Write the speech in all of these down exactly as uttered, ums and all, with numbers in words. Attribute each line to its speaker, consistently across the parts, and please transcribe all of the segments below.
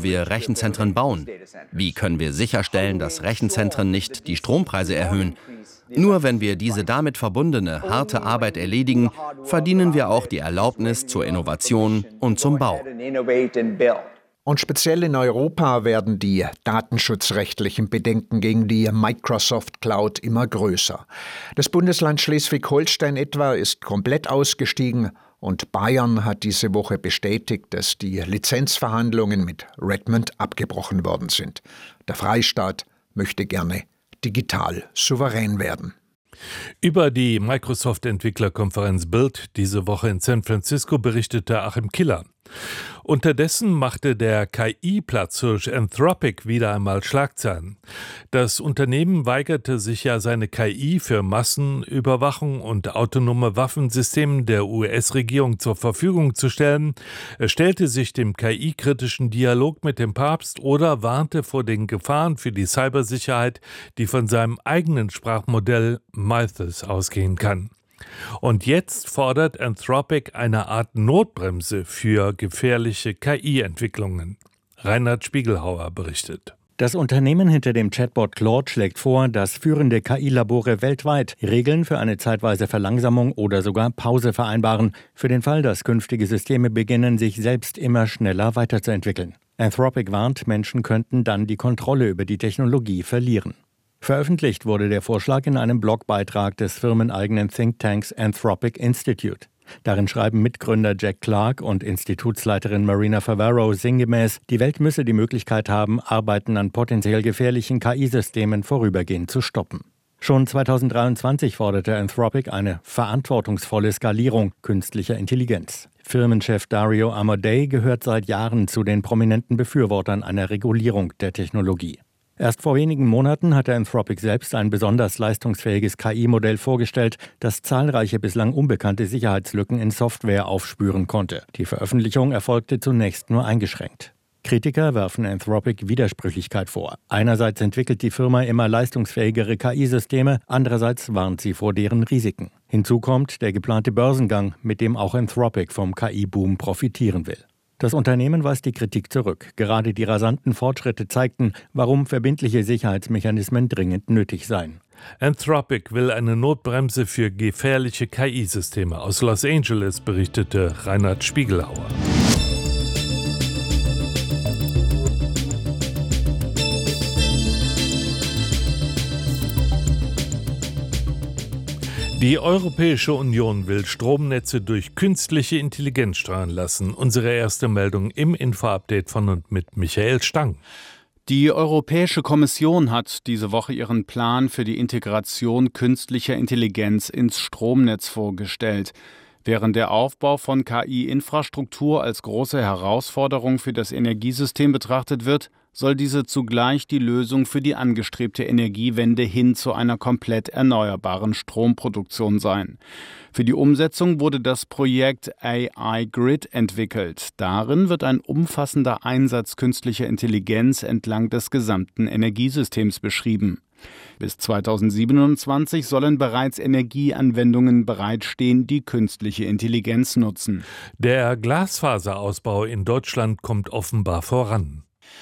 Speaker 1: wir Rechenzentren bauen? Wie können wir sicherstellen, dass Rechenzentren nicht die Strompreise erhöhen? Nur wenn wir diese damit verbundene harte Arbeit erledigen, verdienen wir auch die Erlaubnis zur Innovation und zum Bau.
Speaker 2: Und speziell in Europa werden die datenschutzrechtlichen Bedenken gegen die Microsoft Cloud immer größer. Das Bundesland Schleswig-Holstein etwa ist komplett ausgestiegen und Bayern hat diese Woche bestätigt, dass die Lizenzverhandlungen mit Redmond abgebrochen worden sind. Der Freistaat möchte gerne digital souverän werden.
Speaker 3: Über die Microsoft-Entwicklerkonferenz Build diese Woche in San Francisco berichtete Achim Killer. Unterdessen machte der K I-Platzhirsch Anthropic wieder einmal Schlagzeilen. Das Unternehmen weigerte sich ja, seine K I für Massenüberwachung und autonome Waffensysteme der U S-Regierung zur Verfügung zu stellen. Es stellte sich dem K I-kritischen Dialog mit dem Papst oder warnte vor den Gefahren für die Cybersicherheit, die von seinem eigenen Sprachmodell Mythos ausgehen kann. Und jetzt fordert Anthropic eine Art Notbremse für gefährliche K I-Entwicklungen. Reinhard Spiegelhauer berichtet.
Speaker 4: Das Unternehmen hinter dem Chatbot Claude schlägt vor, dass führende K I-Labore weltweit Regeln für eine zeitweise Verlangsamung oder sogar Pause vereinbaren, für den Fall, dass künftige Systeme beginnen, sich selbst immer schneller weiterzuentwickeln. Anthropic warnt, Menschen könnten dann die Kontrolle über die Technologie verlieren. Veröffentlicht wurde der Vorschlag in einem Blogbeitrag des firmeneigenen Thinktanks Anthropic Institute. Darin schreiben Mitgründer Jack Clark und Institutsleiterin Marina Favaro sinngemäß, die Welt müsse die Möglichkeit haben, Arbeiten an potenziell gefährlichen K I-Systemen vorübergehend zu stoppen. Schon zweitausenddreiundzwanzig forderte Anthropic eine verantwortungsvolle Skalierung künstlicher Intelligenz. Firmenchef Dario Amodei gehört seit Jahren zu den prominenten Befürwortern einer Regulierung der Technologie. Erst vor wenigen Monaten hatte Anthropic selbst ein besonders leistungsfähiges K I-Modell vorgestellt, das zahlreiche bislang unbekannte Sicherheitslücken in Software aufspüren konnte. Die Veröffentlichung erfolgte zunächst nur eingeschränkt. Kritiker werfen Anthropic Widersprüchlichkeit vor. Einerseits entwickelt die Firma immer leistungsfähigere K I-Systeme, andererseits warnt sie vor deren Risiken. Hinzu kommt der geplante Börsengang, mit dem auch Anthropic vom K I-Boom profitieren will. Das Unternehmen weist die Kritik zurück. Gerade die rasanten Fortschritte zeigten, warum verbindliche Sicherheitsmechanismen dringend nötig seien.
Speaker 3: Anthropic will eine Notbremse für gefährliche K I-Systeme. Aus Los Angeles berichtete Reinhard Spiegelhauer. Die Europäische Union will Stromnetze durch künstliche Intelligenz steuern lassen. Unsere erste Meldung im Info-Update von und mit Michael Stang.
Speaker 5: Die Europäische Kommission hat diese Woche ihren Plan für die Integration künstlicher Intelligenz ins Stromnetz vorgestellt. Während der Aufbau von K I-Infrastruktur als große Herausforderung für das Energiesystem betrachtet wird, soll diese zugleich die Lösung für die angestrebte Energiewende hin zu einer komplett erneuerbaren Stromproduktion sein. Für die Umsetzung wurde das Projekt A I Grid entwickelt. Darin wird ein umfassender Einsatz künstlicher Intelligenz entlang des gesamten Energiesystems beschrieben. Bis zweitausendsiebenundzwanzig sollen bereits Energieanwendungen bereitstehen, die künstliche Intelligenz nutzen.
Speaker 3: Der Glasfaserausbau in Deutschland kommt offenbar voran.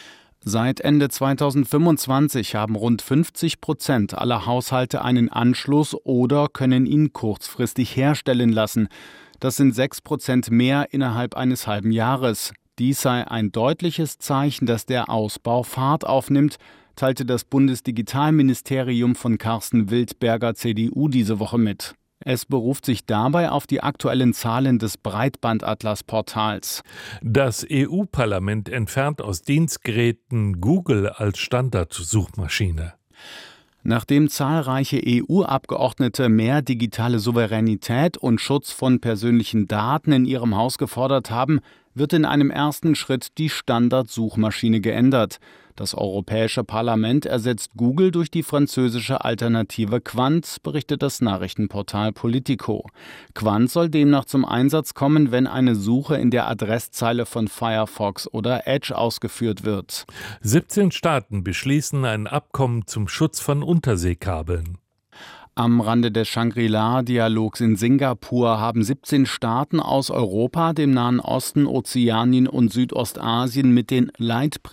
Speaker 5: Seit Ende zweitausendfünfundzwanzig haben rund fünfzig Prozent aller Haushalte einen Anschluss oder können ihn kurzfristig herstellen lassen. Das sind sechs Prozent mehr innerhalb eines halben Jahres. Dies sei ein deutliches Zeichen, dass der Ausbau Fahrt aufnimmt, teilte das Bundesdigitalministerium von Carsten Wildberger, C D U, diese Woche mit. Es beruft sich dabei auf die aktuellen Zahlen des Breitbandatlas-Portals.
Speaker 3: Das E U-Parlament entfernt aus Dienstgeräten Google als Standardsuchmaschine.
Speaker 5: Nachdem zahlreiche E U-Abgeordnete mehr digitale Souveränität und Schutz von persönlichen Daten in ihrem Haus gefordert haben, wird in einem ersten Schritt die Standardsuchmaschine geändert. Das Europäische Parlament ersetzt Google durch die französische Alternative Qwant, berichtet das Nachrichtenportal Politico. Qwant soll demnach zum Einsatz kommen, wenn eine Suche in der Adresszeile von Firefox oder Edge ausgeführt wird.
Speaker 3: siebzehn Staaten beschließen ein Abkommen zum Schutz von Unterseekabeln.
Speaker 5: Am Rande des Shangri-La-Dialogs in Singapur haben siebzehn Staaten aus Europa, dem Nahen Osten, Ozeanien und Südostasien mit den Leitprinzipien